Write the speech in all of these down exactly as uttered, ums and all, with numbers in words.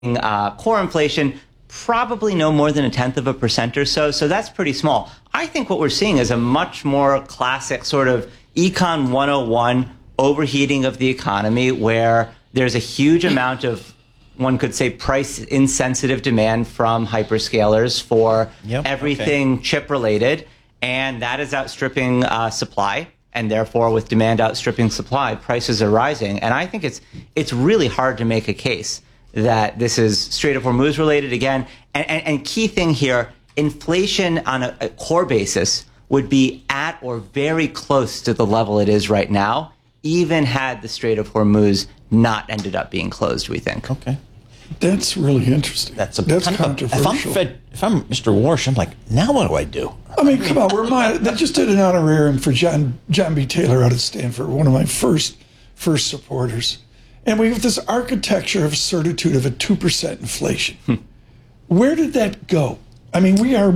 uh, core inflation, probably no more than a tenth of a percent or so. So that's pretty small. I think what we're seeing is a much more classic sort of Econ one oh one overheating of the economy, where there's a huge amount of, one could say, price insensitive demand from hyperscalers for yep, everything okay. chip related. And that is outstripping uh, supply. And therefore, with demand outstripping supply, prices are rising. And I think it's it's really hard to make a case that this is Strait of Hormuz related again. And, and, and key thing here, inflation on a, a core basis would be at or very close to the level it is right now, even had the Strait of Hormuz not ended up being closed, we think. Okay. That's really interesting. That's, a, That's kind controversial. Of a, if, I'm Fed, if I'm Mister Warsh, I'm like, now what do I do? I mean, come on, we're my, they just did an honorarium for John John B. Taylor out at Stanford, one of my first first supporters. And we have this architecture of certitude of a two percent inflation. Hmm. Where did that go? I mean, we are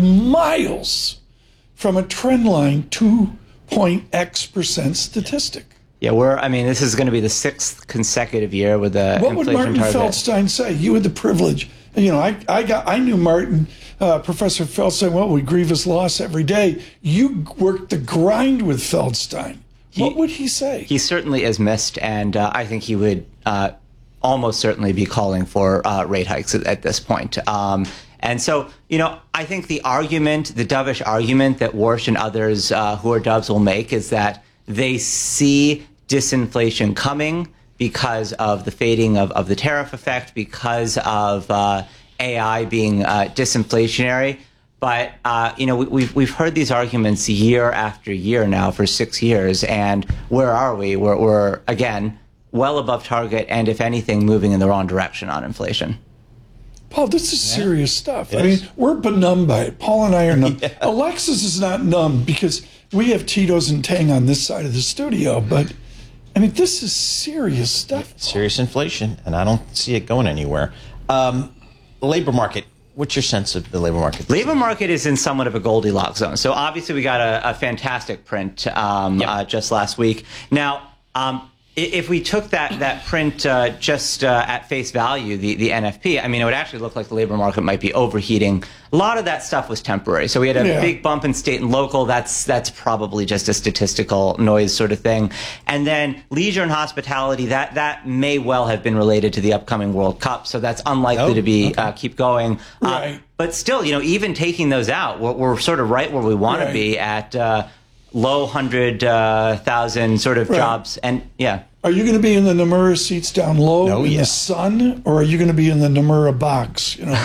miles from a trend line two point X percent statistic. Yeah, we're, I mean, this is going to be the sixth consecutive year with the what inflation would Martin target. Feldstein say? You had the privilege. You know, I, I got, I knew Martin, uh, Professor Feldstein, well, we grieve his loss every day. You worked the grind with Feldstein. He, what would he say? He certainly is missed, and uh, I think he would uh, almost certainly be calling for uh, rate hikes at, at this point. Um, and so, you know, I think the argument, the dovish argument that Warsh and others uh, who are doves will make is that they see disinflation coming because of the fading of, of the tariff effect, because of uh, A I being uh, disinflationary. But, uh, you know, we, we've, we've heard these arguments year after year now for six years. And where are we? We're, we're, again, well above target and, if anything, moving in the wrong direction on inflation. Paul, this is serious yeah. stuff. Yes. I mean, we're benumb by it. Paul and I are numb. yeah. Alexis is not numb because we have Tito's and Tang on this side of the studio. But, I mean, this is serious stuff. Serious inflation, and I don't see it going anywhere. Um, labor market. What's your sense of the labor market? Labor market is in somewhat of a Goldilocks zone. So obviously we got a, a fantastic print um, yep. uh, just last week. Now, um, if we took that that print uh, just uh, at face value, the, the N F P, I mean, it would actually look like the labor market might be overheating. A lot of that stuff was temporary. So we had a yeah. big bump in state and local. That's that's probably just a statistical noise sort of thing. And then leisure and hospitality, that that may well have been related to the upcoming World Cup. So that's unlikely oh, to be okay. uh, keep going. Right. Uh, but still, you know, even taking those out, we're, we're sort of right where we want right. to be at uh, low hundred uh, thousand sort of right. jobs. And yeah. Are you going to be in the Nomura seats down low oh, in yeah. the sun, or are you going to be in the Nomura box? You know,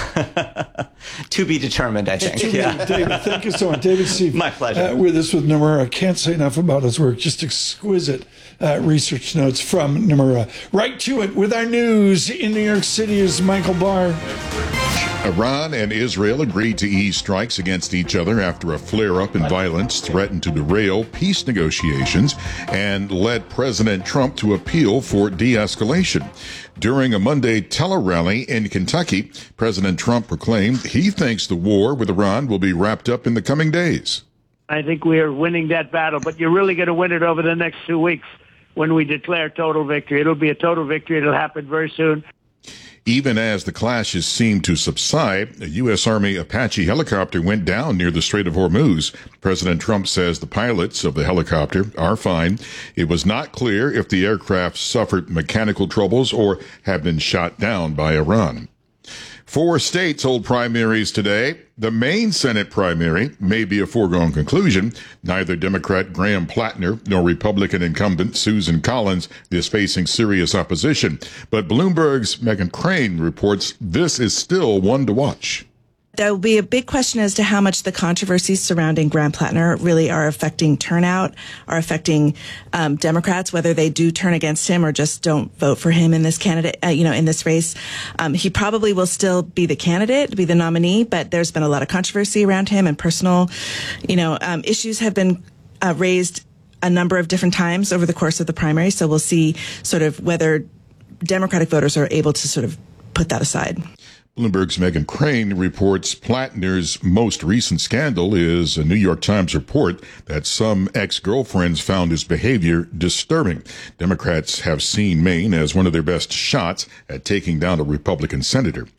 to be determined, I think. Yeah. David, thank you so much, David Sief. My pleasure. Uh, with us with Nomura. Can't say enough about his work. Just exquisite uh, research notes from Nomura. Right to it with our news in New York City is Michael Barr. Iran and Israel agreed to ease strikes against each other after a flare-up in violence threatened to derail peace negotiations and led President Trump to appeal for de-escalation. During a Monday tele-rally in Kentucky, President Trump proclaimed he thinks the war with Iran will be wrapped up in the coming days. I think we are winning that battle, but you're really going to win it over the next two weeks when we declare total victory. It'll be a total victory. It'll happen very soon. Even as the clashes seemed to subside, a U S. Army Apache helicopter went down near the Strait of Hormuz. President Trump says the pilots of the helicopter are fine. It was not clear if the aircraft suffered mechanical troubles or have been shot down by Iran. Four states hold primaries today. The Maine Senate primary may be a foregone conclusion. Neither Democrat Graham Plattner nor Republican incumbent Susan Collins is facing serious opposition. But Bloomberg's Meghan Crane reports this is still one to watch. There will be a big question as to how much the controversies surrounding Graham Plattner really are affecting turnout, are affecting um, Democrats, whether they do turn against him or just don't vote for him in this candidate, uh, you know, in this race. Um, he probably will still be the candidate, be the nominee, but there's been a lot of controversy around him, and personal, you know, um, issues have been uh, raised a number of different times over the course of the primary. So we'll see sort of whether Democratic voters are able to sort of put that aside. Bloomberg's Megan Crane reports Plattner's most recent scandal is a New York Times report that some ex-girlfriends found his behavior disturbing. Democrats have seen Maine as one of their best shots at taking down a Republican senator.